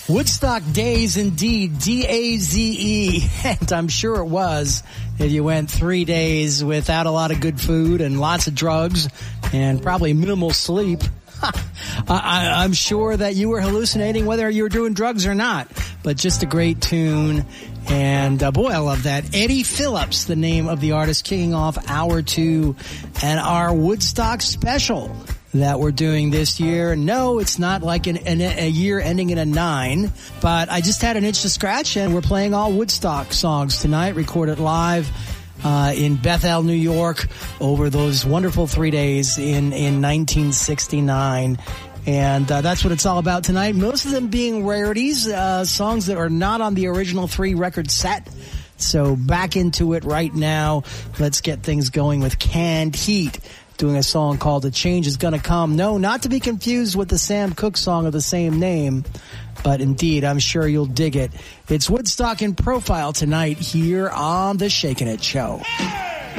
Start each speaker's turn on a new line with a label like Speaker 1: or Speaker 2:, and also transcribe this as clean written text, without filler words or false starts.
Speaker 1: Woodstock Daze, indeed, D-A-Z-E, and I'm sure it was if you went 3 days without a lot of good food and lots of drugs and probably minimal sleep. I'm sure that you were hallucinating whether you were doing drugs or not, but just a great tune. And boy, I love that. Eddie Phillips, the name of the artist, kicking off hour 2 and our Woodstock special that we're doing this year. No, it's not like a year ending in a 9, but I just had an itch to scratch, and we're playing all Woodstock songs tonight, recorded live in Bethel, New York, over those wonderful 3 days in 1969. And that's what it's all about tonight. Most of them being rarities, songs that are not on the original 3-record set. So back into it right now. Let's get things going with Canned Heat, doing a song called "The Change Is Gonna Come." No, not to be confused with the Sam Cooke song of the same name, but indeed, I'm sure you'll dig it. It's Woodstock in Profile tonight here on The Shakin' It Show.